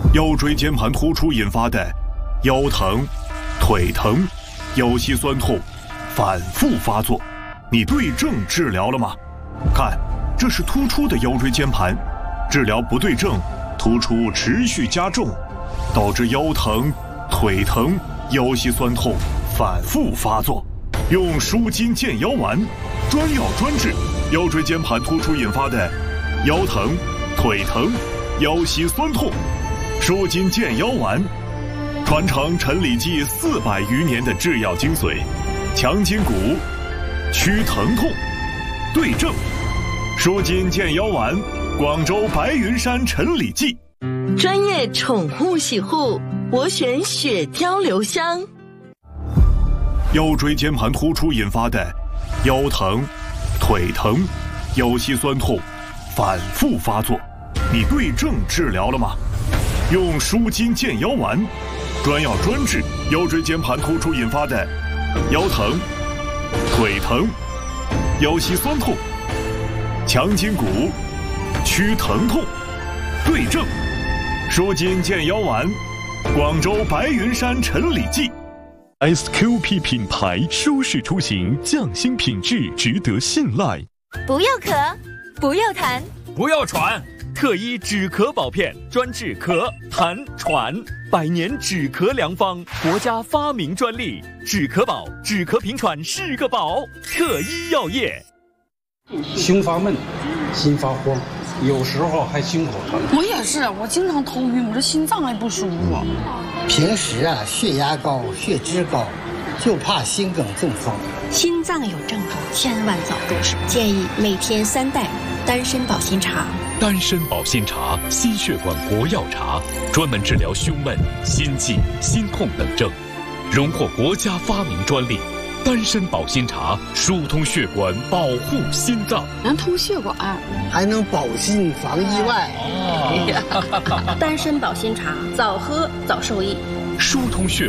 腰椎间盘突出引发的腰疼、腿疼、腰膝酸痛反复发作，你对症治疗了吗？看，这是突出的腰椎间盘，治疗不对症，突出持续加重，导致腰疼、腿疼、腰膝酸痛反复发作。用舒筋健腰丸，专药专治腰椎间盘突出引发的腰疼、腿疼、腰膝酸痛。舒筋健腰丸，传承陈李济400余年的制药精髓，强筋骨，祛疼痛，对症。舒筋健腰丸，广州白云山陈李济。 专业宠物洗护，我选雪貂留香。 腰椎间盘突出引发的腰疼、腿疼、腰膝酸痛反复发作，你对症治疗了吗？用舒筋健腰丸，专药专治腰椎间盘突出引发的腰疼、腿疼、腰膝酸痛，强筋骨，祛疼痛，对症。舒筋健腰丸，广州白云山陈李济。 SQP 品牌舒适出行，匠心品质，值得信赖。 不要咳，不要痰， 不要喘。特一止咳宝片，专治咳、痰、喘，100年止咳良方，国家发明专利。止咳宝，止咳平喘是个宝。特一药业。 胸发闷，心发慌，有时候还心口疼。 我也是，我经常头晕，我这心脏还不舒服。 平时血压高、血脂高，就怕心梗中风。 心脏有症状，千万早重视。建议每天3袋丹参保心茶。 丹参保心茶，心血管国药茶，专门治疗胸闷、心悸、心痛等症，荣获国家发明专利。丹参保心茶疏通血管，保护心脏， 能通血管， 还能保心防意外。 丹参保心茶，早喝早受益。 疏通血